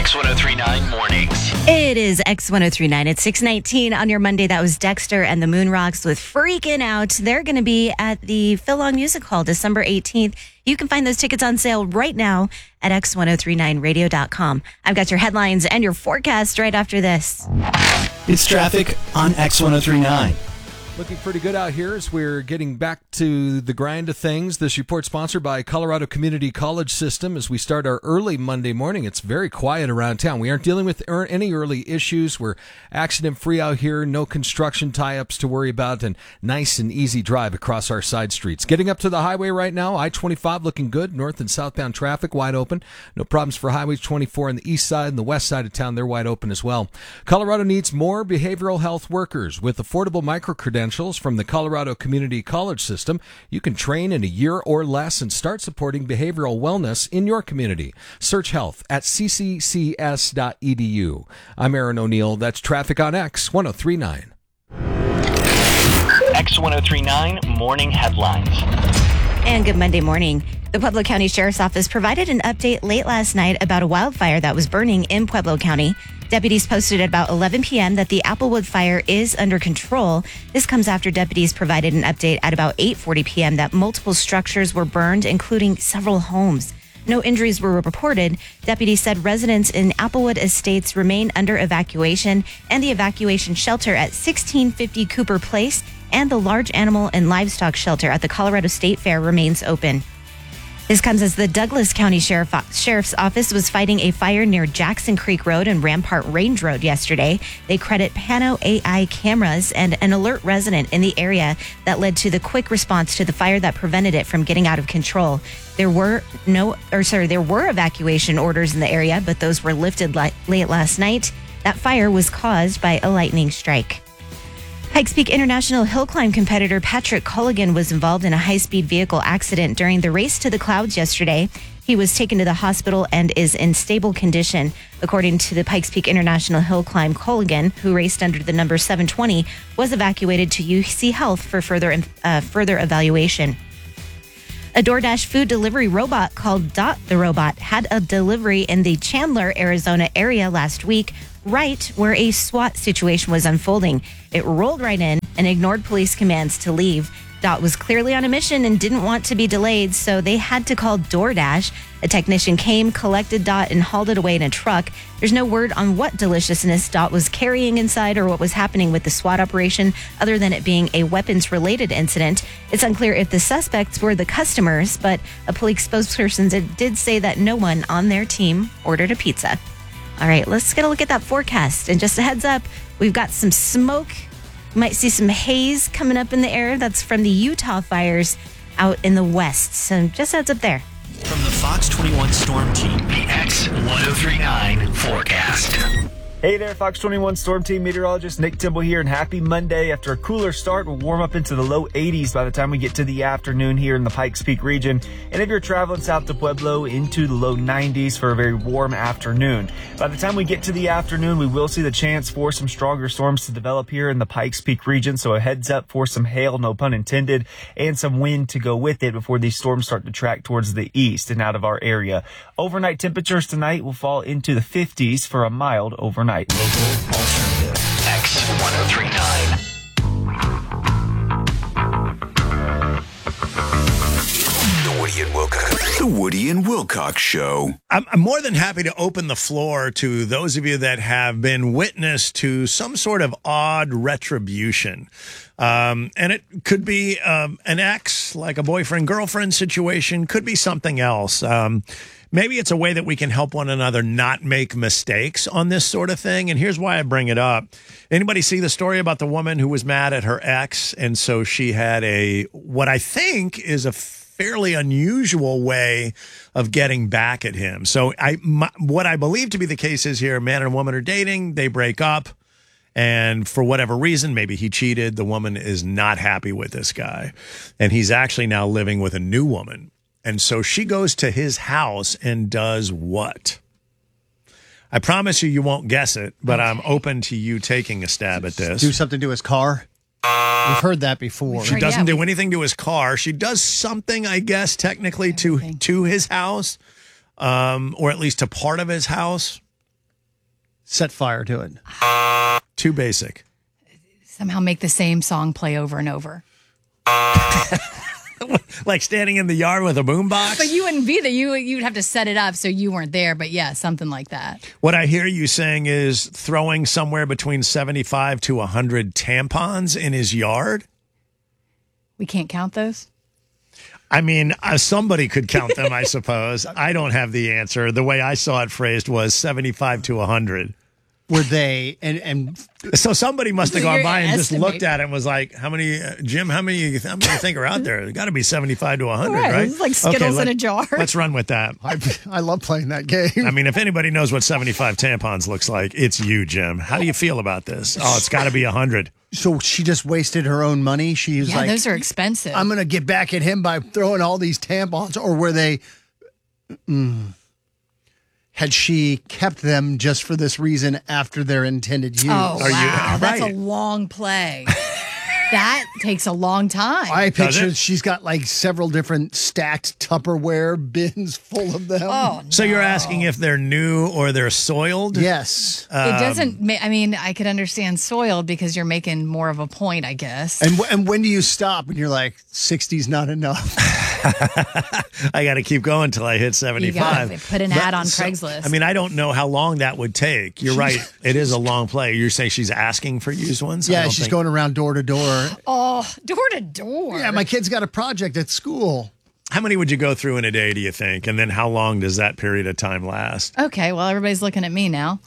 X1039 Mornings. It is X1039. It's 6:19 on your Monday. That was Dexter and the Moon Rocks with Freaking Out. They're going to be at the Phil Long Music Hall December 18th. You can find those tickets on sale right now at X1039radio.com. I've got your headlines and your forecast right after this. It's traffic on X1039. Looking pretty good out here as we're getting back to the grind of things. This report sponsored by Colorado Community College System. As we start our early Monday morning, it's very quiet around town. We aren't dealing with any early issues. We're accident-free out here, no construction tie-ups to worry about, and nice and easy drive across our side streets. Getting up to the highway right now, I-25 looking good. North and southbound traffic wide open. No problems for Highway 24 on the east side and the west side of town. They're wide open as well. Colorado needs more behavioral health workers. With affordable micro-credentials from the Colorado Community College System, you can train in a year or less and start supporting behavioral wellness in your community. Search health at cccs.edu. I'm Aaron O'Neill. That's traffic on X1039. X1039 Morning Headlines. And good Monday morning. The Pueblo County Sheriff's Office provided an update late last night about a wildfire that was burning in Pueblo County. Deputies posted at about 11 p.m. that the Applewood fire is under control. This comes after deputies provided an update at about 8:40 p.m. that multiple structures were burned, including several homes. No injuries were reported. Deputies said residents in Applewood Estates remain under evacuation, and the evacuation shelter at 1650 Cooper Place and the large animal and livestock shelter at the Colorado State Fair remains open. This comes as the Douglas County Sheriff's Office was fighting a fire near Jackson Creek Road and Rampart Range Road yesterday. They credit Pano AI cameras and an alert resident in the area that led to the quick response to the fire that prevented it from getting out of control. There were evacuation orders in the area, but those were lifted late last night. That fire was caused by a lightning strike. Pikes Peak International hill climb competitor Patrick Culligan was involved in a high-speed vehicle accident during the Race to the Clouds yesterday. He was taken to the hospital and is in stable condition. According to the Pikes Peak International hill climb, Culligan, who raced under the number 720, was evacuated to UC Health for further evaluation. A DoorDash food delivery robot called Dot the Robot had a delivery in the Chandler, Arizona area last week, right where a SWAT situation was unfolding. It rolled right in and ignored police commands to leave. Dot was clearly on a mission and didn't want to be delayed, so they had to call DoorDash. A technician came, collected Dot, and hauled it away in a truck. There's no word on what deliciousness Dot was carrying inside or what was happening with the SWAT operation, other than it being a weapons-related incident. It's unclear if the suspects were the customers, but a police spokesperson did say that no one on their team ordered a pizza. All right, let's get a look at that forecast. And just a heads up, we've got some smoke. You might see some haze coming up in the air. That's from the Utah fires out in the west. So just heads up there. From the Fox 21 Storm Team, The X1039 Forecast. Hey there, Fox 21 Storm Team meteorologist Nick Timble here, and happy Monday. After a cooler start, we'll warm up into the low 80s by the time we get to the afternoon here in the Pikes Peak region. And if you're traveling south to Pueblo, into the low 90s for a very warm afternoon. By the time we get to the afternoon, we will see the chance for some stronger storms to develop here in the Pikes Peak region. So a heads up for some hail, no pun intended, and some wind to go with it before these storms start to track towards the east and out of our area. Overnight temperatures tonight will fall into the 50s for a mild overnight. Local alternative. X1039. The Woody and Wilcox Show. I'm more than happy to open the floor to those of you that have been witness to some sort of odd retribution. And it could be an ex, like a boyfriend-girlfriend situation, could be something else. Maybe it's a way that we can help one another not make mistakes on this sort of thing. And here's why I bring it up. Anybody see the story about the woman who was mad at her ex? And so she had what I think is a fairly unusual way of getting back at him. So what I believe to be the case is here, a man and a woman are dating, they break up. And for whatever reason, maybe he cheated. The woman is not happy with this guy. And he's actually now living with a new woman. And so she goes to his house and does what? I promise you won't guess it, but I'm open to you taking a stab at this. Do something to his car? We've heard that before. She doesn't do anything to his car. She does something, I guess, technically to his house, or at least to part of his house. Set fire to it. Too basic. Somehow make the same song play over and over. Like standing in the yard with a boombox? But you wouldn't be there. You'd have to set it up so you weren't there. But yeah, something like that. What I hear you saying is throwing somewhere between 75 to 100 tampons in his yard? We can't count those? I mean, somebody could count them, I suppose. I don't have the answer. The way I saw it phrased was 75 to 100. Were they and So somebody must have gone You're by and just estimating. looked at it and was like, how many, Jim, how many do you think are out there? There's got to be 75 to 100, right? It's like Skittles in a jar. Let's run with that. I love playing that game. I mean, if anybody knows what 75 tampons looks like, it's you, Jim. How do you feel about this? Oh, it's got to be 100. So she just wasted her own money. She was Yeah, like, those are expensive. I'm going to get back at him by throwing all these tampons. Or were they, had she kept them just for this reason after their intended use? Oh, Are you- wow. That's a right. long play. That takes a long time. I pictured it? she's got like several different stacked Tupperware bins full of them. Oh, So you're asking if they're new or they're soiled? Yes. it doesn't. I mean, I could understand soiled because you're making more of a point, I guess. And when do you stop when you're like, 60's not enough? I got to keep going till I hit You 75. got to put an ad on Craigslist. I mean, I don't know how long that would take. You're right. It is a long play. You're saying she's asking for used ones? I Yeah, don't she's think- going around door to door. oh, door to door. Yeah, my kid's got a project at school. How many would you go through in a day, do you think? And then how long does that period of time last? Okay, well, everybody's looking at me now.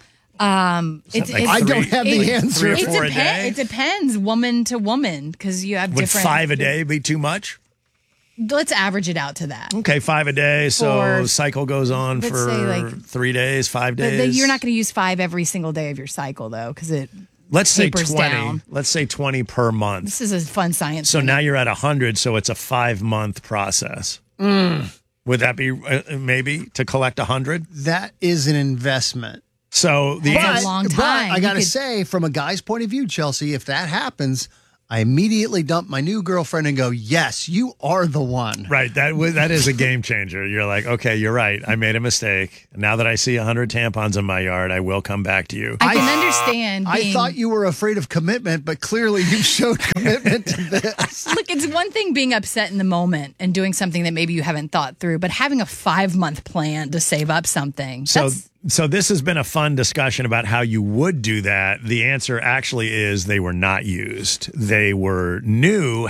I don't have the answer. 3 or 4 a day? It depends, woman to woman, because you have Would different. 5 a day be too much? Let's average it out to that. Okay, 5 a day. So Or- cycle goes on let's for say, like- 3 days, 5 But days. you're not going to use 5 every single day of your cycle, though, because it. Let's say tapers 20. down. Let's say 20 per month. This is a fun science. So thing. now you're at 100, so it's a 5-month process. Would that be maybe to collect 100? That is an investment. So the That's a answer, long But time. I You got to could- say, from a guy's point of view, Chelsea, if that happens, I immediately dump my new girlfriend and go, yes, you are the one. right, that is a game changer. You're like, okay, you're right. I made a mistake. Now that I see 100 tampons in my yard, I will come back to you. I can understand. I being- thought you were afraid of commitment, but clearly you showed commitment to this. Look, it's one thing being upset in the moment and doing something that maybe you haven't thought through, but having a 5-month plan to save up something. So this has been a fun discussion about how you would do that. The answer actually is they were not used. They were new.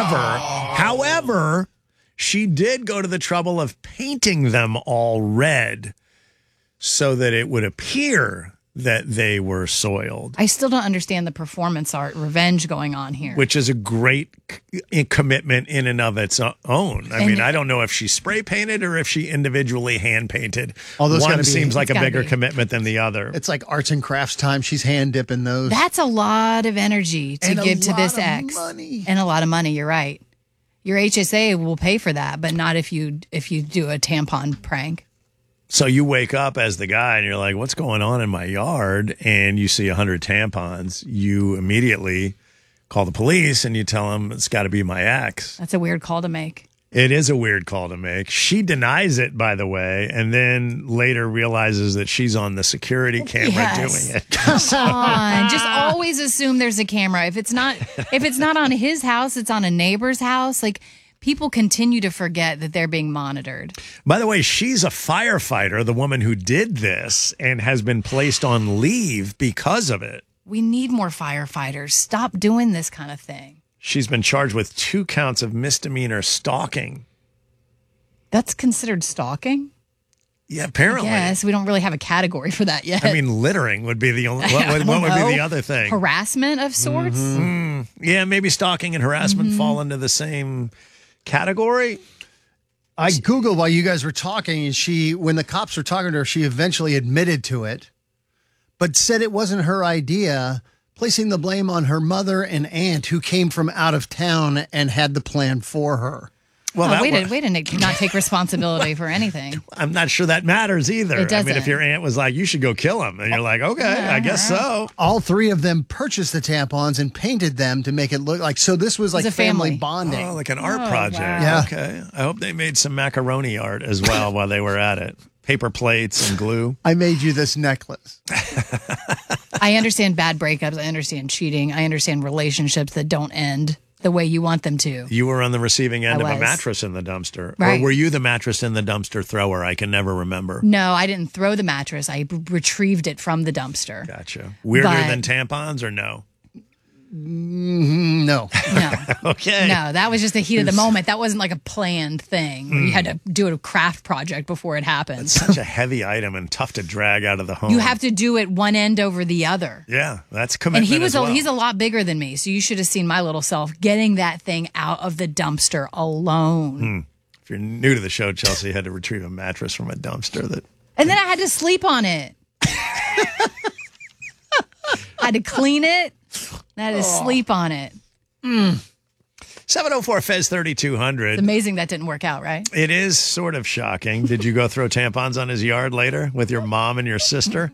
However, she did go to the trouble of painting them all red so that it would appear that they were soiled, I still don't understand the performance art revenge going on here. which is a great commitment in and of its own. I mean, I don't know if she spray painted or if she individually hand painted. Oh, those One gotta be- seems like It's a gotta bigger be. commitment than the other. It's like arts and crafts time. She's hand dipping those. That's a lot of energy to And a give to this lot of ex. money. And a lot of money, you're right. Your HSA will pay for that, but not if you do a tampon prank. So you wake up as the guy and you're like, what's going on in my yard? And you see 100 tampons. You immediately call the police and you tell them it's got to be my ex. That's a weird call to make. It is a weird call to make. She denies it, by the way, and then later realizes that she's on the security camera Yes. doing it. Come on. Just always assume there's a camera. If it's not on his house, it's on a neighbor's house. Like, people continue to forget that they're being monitored. By the way, she's a firefighter, the woman who did this, and has been placed on leave because of it. We need more firefighters. Stop doing this kind of thing. She's been charged with 2 counts of misdemeanor stalking. That's considered stalking? Yeah, apparently. Yes, we don't really have a category for that yet. I mean, littering would be the only. What would be the other thing? Harassment of sorts? Yeah, maybe stalking and harassment fall into the same category. I Googled while you guys were talking, and when the cops were talking to her, she eventually admitted to it, but said it wasn't her idea, placing the blame on her mother and aunt who came from out of town and had the plan for her. Well, that way wa- to not take responsibility for anything. I'm not sure that matters either. It I mean, doesn't. if your aunt was like, "You should go kill him," and you're like, "Okay, I guess so." All 3 of them purchased the tampons and painted them to make it look like, so this was like a family family. bonding. Oh, like an art Oh, project. wow. Yeah. Okay. I hope they made some macaroni art as well while they were at it. paper plates and glue. I made you this necklace. I understand bad breakups. I understand cheating. I understand relationships that don't end the way you want them to. You were on the receiving end of a was. mattress in the dumpster. Right. Or were you the mattress in the dumpster thrower? I can never remember. No, I didn't throw the mattress. I retrieved it from the dumpster. Gotcha. Weirder But- than tampons or no? No. No. Okay. No, that was just the heat of the moment. That wasn't like a planned thing where you had to do a craft project before it happened. It's such a heavy item and tough to drag out of the home. You have to do it one end over the other. Yeah, that's And commitment he was as well. he's a lot bigger than me, so you should have seen my little self getting that thing out of the dumpster alone. If you're new to the show, Chelsea had to retrieve a mattress from a dumpster that And then I had to sleep on it. I had to clean it. And I had to sleep on it. 704 Fez 3200. It's amazing that didn't work out, right? It is sort of shocking. Did you go throw tampons on his yard later with your mom and your sister?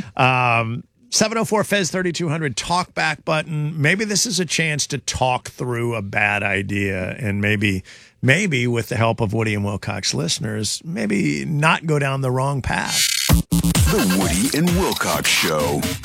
704 Fez 3200 talk back button. Maybe this is a chance to talk through a bad idea and maybe with the help of Woody and Wilcox listeners, maybe not go down the wrong path. The Woody and Wilcox Show.